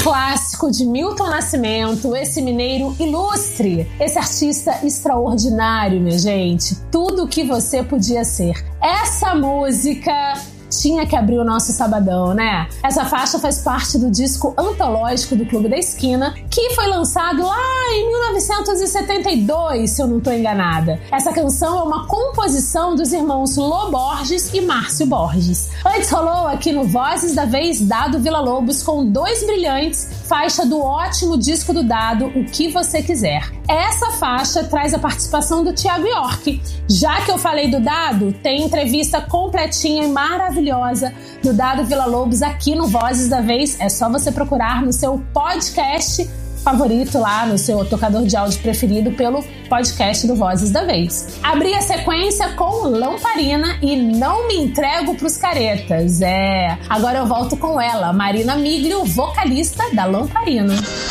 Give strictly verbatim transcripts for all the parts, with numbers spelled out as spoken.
clássico de Milton Nascimento, esse mineiro ilustre, esse artista extraordinário, minha gente. Tudo o que você podia ser. Essa música tinha que abrir o nosso sabadão, né? Essa faixa faz parte do disco antológico do Clube da Esquina, que foi lançado lá em mil novecentos e setenta e dois, se eu não tô enganada. Essa canção é uma composição dos irmãos Lô Borges e Márcio Borges. Antes rolou aqui no Vozes da Vez Dado Villa-Lobos com Dois Brilhantes, faixa do ótimo disco do Dado, O Que Você Quiser. Essa faixa traz a participação do Thiago York. Já que eu falei do Dado, tem entrevista completinha e maravilhosa do Dado Villa-Lobos aqui no Vozes da Vez. É só você procurar no seu podcast favorito lá, no seu tocador de áudio preferido, pelo podcast do Vozes da Vez. Abri a sequência com Lamparina e Não Me Entrego Pros Caretas. É, agora eu volto com ela, Marina Miglio, vocalista da Lamparina.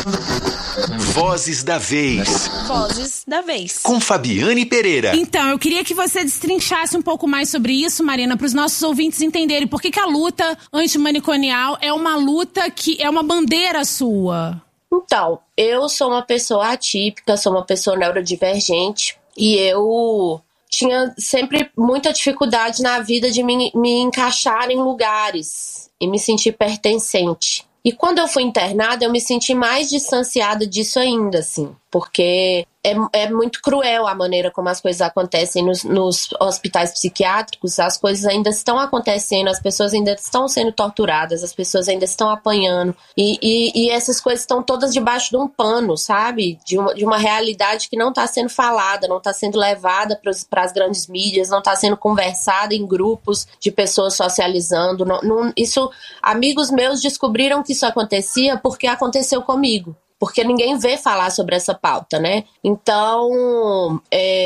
Vozes da Vez. Vozes da Vez. Com Fabiane Pereira. Então, eu queria que você destrinchasse um pouco mais sobre isso, Marina, para os nossos ouvintes entenderem por que, que a luta antimanicomial é uma luta que é uma bandeira sua. Então, eu sou uma pessoa atípica, sou uma pessoa neurodivergente e eu tinha sempre muita dificuldade na vida de me, me encaixar em lugares e me sentir pertencente. E quando eu fui internada, eu me senti mais distanciada disso ainda, assim, porque é, é muito cruel a maneira como as coisas acontecem nos, nos hospitais psiquiátricos. As coisas ainda estão acontecendo, as pessoas ainda estão sendo torturadas, as pessoas ainda estão apanhando. E, e, e essas coisas estão todas debaixo de um pano, sabe? De uma, de uma realidade que não está sendo falada, não está sendo levada para as grandes mídias, não está sendo conversada em grupos de pessoas socializando. Não, não, isso, amigos meus descobriram que isso acontecia porque aconteceu comigo. Porque ninguém vê falar sobre essa pauta, né? Então,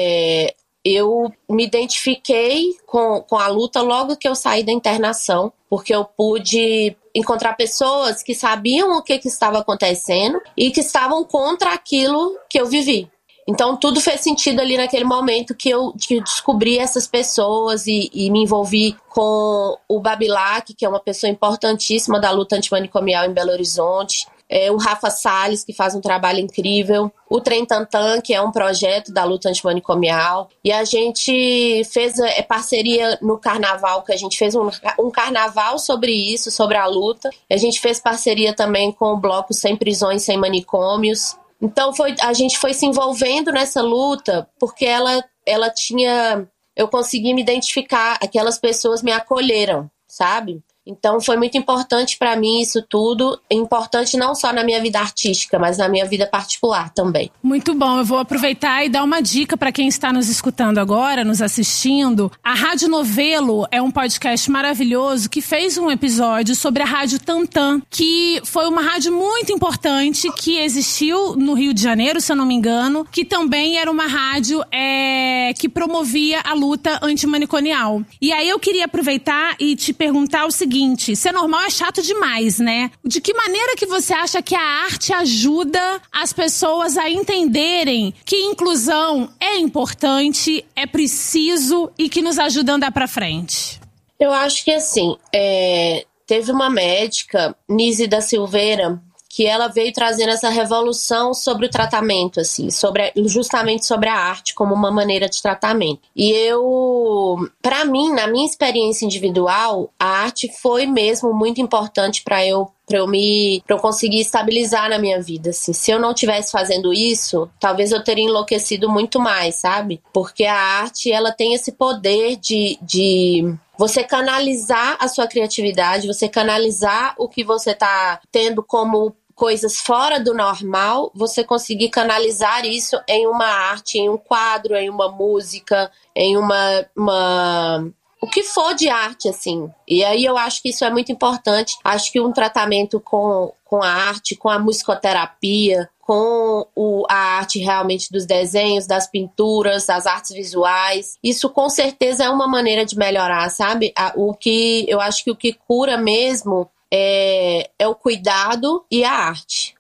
é, eu me identifiquei com, com a luta logo que eu saí da internação, porque eu pude encontrar pessoas que sabiam o que, que estava acontecendo e que estavam contra aquilo que eu vivi. Então, tudo fez sentido ali naquele momento que eu, que eu descobri essas pessoas e, e me envolvi com o Babilac, que é uma pessoa importantíssima da luta antimanicomial em Belo Horizonte. É, o Rafa Salles, que faz um trabalho incrível, o Trem Tantan, que é um projeto da luta antimanicomial, e a gente fez é, parceria no carnaval, que a gente fez um, um carnaval sobre isso, sobre a luta, e a gente fez parceria também com o bloco Sem Prisões, Sem Manicômios. Então foi, a gente foi se envolvendo nessa luta, porque ela, ela tinha, eu consegui me identificar, aquelas pessoas me acolheram, sabe? Então foi muito importante para mim isso tudo, importante não só na minha vida artística, mas na minha vida particular também. Muito bom, eu vou aproveitar e dar uma dica para quem está nos escutando agora, nos assistindo. A Rádio Novelo é um podcast maravilhoso que fez um episódio sobre a Rádio Tantan, que foi uma rádio muito importante que existiu no Rio de Janeiro, se eu não me engano, que também era uma rádio é, que promovia a luta antimanicomial. E aí eu queria aproveitar e te perguntar o seguinte: ser normal é chato demais, né? De que maneira que você acha que a arte ajuda as pessoas a entenderem que inclusão é importante, é preciso e que nos ajuda a andar pra frente? Eu acho que assim, é, teve uma médica, Nise da Silveira, que ela veio trazendo essa revolução sobre o tratamento, assim, sobre, justamente sobre a arte como uma maneira de tratamento. E eu, pra mim, na minha experiência individual, a arte foi mesmo muito importante para eu para eu me, para eu conseguir estabilizar na minha vida, assim. Se eu não estivesse fazendo isso, talvez eu teria enlouquecido muito mais, sabe? Porque a arte, ela tem esse poder de, de você canalizar a sua criatividade, você canalizar o que você tá tendo como coisas fora do normal, você conseguir canalizar isso em uma arte, em um quadro, em uma música, em uma... uma o que for de arte, assim. E aí eu acho que isso é muito importante. Acho que um tratamento com, com a arte, com a musicoterapia, com o, a arte realmente dos desenhos, das pinturas, das artes visuais, isso com certeza é uma maneira de melhorar, sabe? O que eu acho que o que cura mesmo é, é o cuidado e a arte.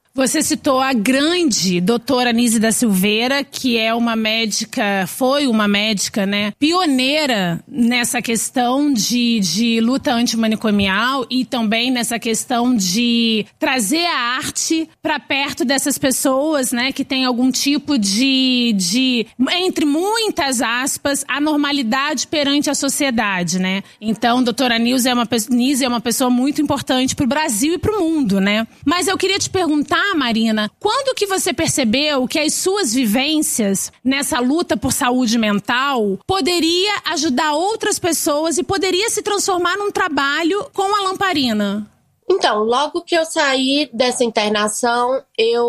Você citou a grande doutora Anísia da Silveira, que é uma médica, foi uma médica, né, pioneira nessa questão de, de luta antimanicomial e também nessa questão de trazer a arte para perto dessas pessoas, né, que tem algum tipo de, de, entre muitas aspas, anormalidade perante a sociedade, né. Então, doutora Anísia é uma, Anísia é uma pessoa muito importante para o Brasil e para o mundo, né. Mas eu queria te perguntar, Marina, quando que você percebeu que as suas vivências nessa luta por saúde mental poderia ajudar outras pessoas e poderia se transformar num trabalho com a Lamparina? Então, logo que eu saí dessa internação,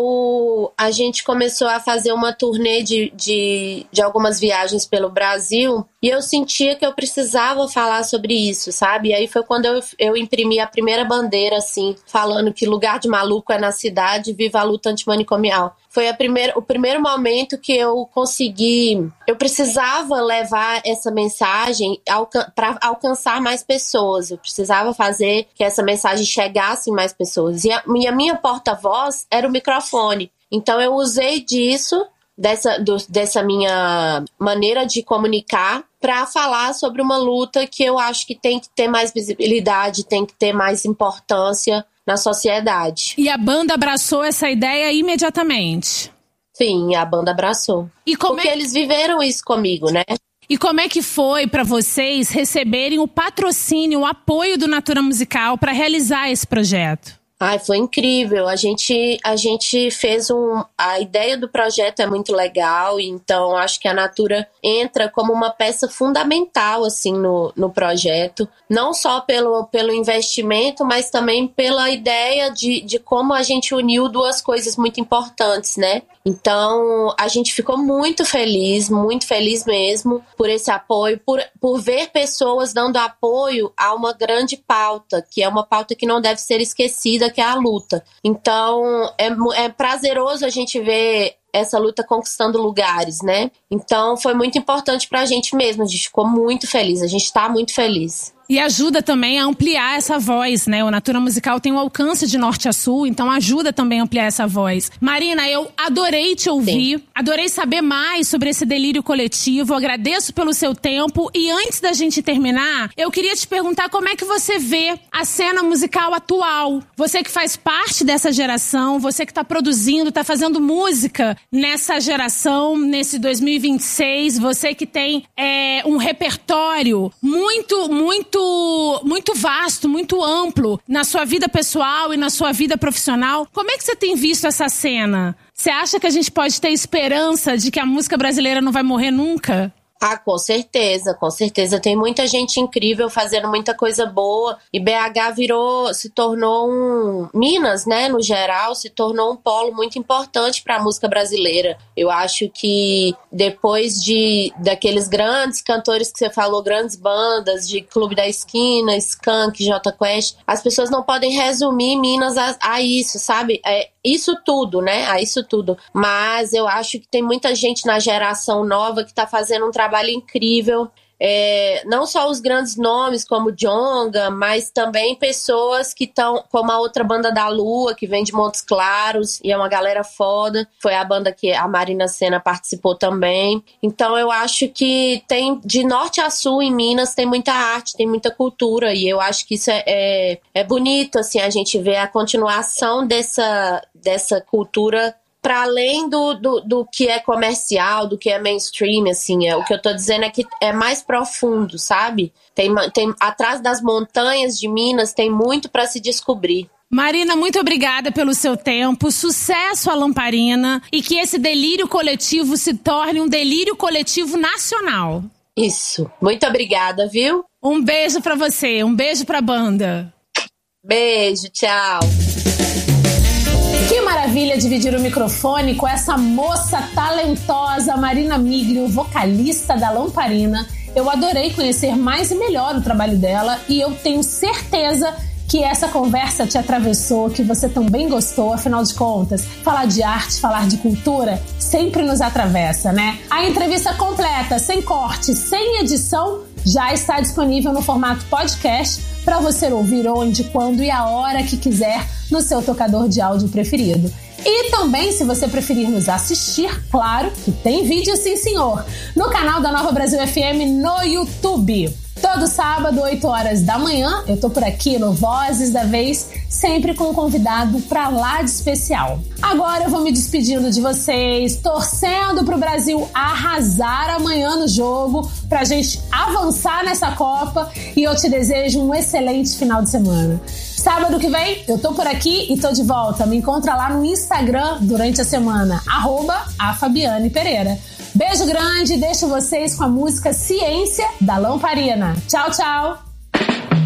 eu, a gente começou a fazer uma turnê de, de, de algumas viagens pelo Brasil e eu sentia que eu precisava falar sobre isso, sabe? E aí foi quando eu, eu imprimi a primeira bandeira, assim, falando que lugar de maluco é na cidade, viva a luta antimanicomial. Foi a primeira, o primeiro momento que eu consegui, eu precisava levar essa mensagem para alcançar mais pessoas, eu precisava fazer que essa mensagem chegasse em mais pessoas. E a, e a minha porta-voz era o microfone. Então eu usei disso, dessa, do, dessa minha maneira de comunicar, para falar sobre uma luta que eu acho que tem que ter mais visibilidade, tem que ter mais importância na sociedade. E a banda abraçou essa ideia imediatamente? Sim, a banda abraçou. E como Porque é... eles viveram isso comigo, né? E como é que foi para vocês receberem o patrocínio, o apoio do Natura Musical para realizar esse projeto? Ai, foi incrível. A gente, a gente fez um... A ideia do projeto é muito legal, então acho que a Natura entra como uma peça fundamental, assim, no, no projeto. Não só pelo, pelo investimento, mas também pela ideia de, de como a gente uniu duas coisas muito importantes, né? Então, a gente ficou muito feliz, muito feliz mesmo por esse apoio, por, por ver pessoas dando apoio a uma grande pauta, que é uma pauta que não deve ser esquecida, que é a luta. Então, é, é prazeroso a gente ver essa luta conquistando lugares, né? Então, foi muito importante pra gente mesmo, a gente ficou muito feliz, a gente tá muito feliz. E ajuda também a ampliar essa voz, né? O Natura Musical tem um alcance de norte a sul, então ajuda também a ampliar essa voz. Marina, eu adorei te ouvir, Sim. adorei saber mais sobre esse delírio coletivo, agradeço pelo seu tempo e antes da gente terminar, eu queria te perguntar como é que você vê a cena musical atual. Você que faz parte dessa geração, você que tá produzindo, tá fazendo música nessa geração, nesse dois mil e vinte e seis, você que tem é, um repertório muito, muito muito vasto, muito amplo na sua vida pessoal e na sua vida profissional. Como é que você tem visto essa cena? Você acha que a gente pode ter esperança de que a música brasileira não vai morrer nunca? Ah, com certeza, com certeza. Tem muita gente incrível fazendo muita coisa boa. E B H virou, se tornou um... Minas, né, no geral, se tornou um polo muito importante para a música brasileira. Eu acho que depois de daqueles grandes cantores que você falou, grandes bandas, de Clube da Esquina, Skank, Jota Quest, as pessoas não podem resumir Minas a, a isso, sabe? É isso tudo, né? A isso tudo. Mas eu acho que tem muita gente na geração nova que tá fazendo um trabalho trabalho incrível, é, não só os grandes nomes como Djonga, mas também pessoas que estão, como a outra banda da Lua, que vem de Montes Claros, e é uma galera foda, foi a banda que a Marina Sena participou também. Então eu acho que tem, de norte a sul em Minas, tem muita arte, tem muita cultura, e eu acho que isso é, é, é bonito, assim, a gente vê a continuação dessa, dessa cultura para além do, do, do que é comercial, do que é mainstream, assim, é, o que eu tô dizendo é que é mais profundo, sabe? Tem, tem, atrás das montanhas de Minas tem muito para se descobrir. Marina, muito obrigada pelo seu tempo, sucesso à Lamparina e que esse delírio coletivo se torne um delírio coletivo nacional. Isso, muito obrigada, viu? Um beijo pra você, um beijo pra banda. Beijo, tchau. Que maravilha dividir o microfone com essa moça talentosa, Marina Miglio, vocalista da Lamparina. Eu adorei conhecer mais e melhor o trabalho dela e eu tenho certeza que essa conversa te atravessou, que você também gostou, afinal de contas, falar de arte, falar de cultura sempre nos atravessa, né? A entrevista completa, sem corte, sem edição, já está disponível no formato podcast para você ouvir onde, quando e a hora que quiser no seu tocador de áudio preferido. também, se você preferir nos assistir, claro que tem vídeo sim senhor, no canal da Nova Brasil F M no YouTube. Todo sábado, oito horas da manhã, eu tô por aqui no Vozes da Vez, sempre com um convidado pra lá de especial. Agora eu vou me despedindo de vocês, torcendo pro Brasil arrasar amanhã no jogo, pra gente avançar nessa Copa, e eu te desejo um excelente final de semana. Sábado que vem, eu tô por aqui e tô de volta. Me encontra lá no Instagram durante a semana, arroba a Fabiane Pereira. Beijo grande, deixo vocês com a música Ciência da Lamparina. Tchau, tchau!